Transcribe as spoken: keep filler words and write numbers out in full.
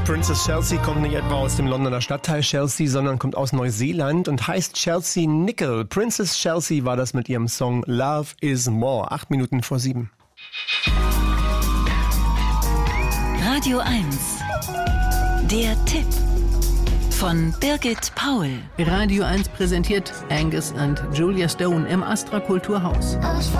Princess Chelsea kommt nicht etwa aus dem Londoner Stadtteil Chelsea, sondern kommt aus Neuseeland und heißt Chelsea Nickel. Princess Chelsea war das mit ihrem Song Love is More. Acht Minuten vor sieben. Radio eins. Der Tipp von Birgit Paul. Radio eins präsentiert Angus und Julia Stone im Astra Kulturhaus.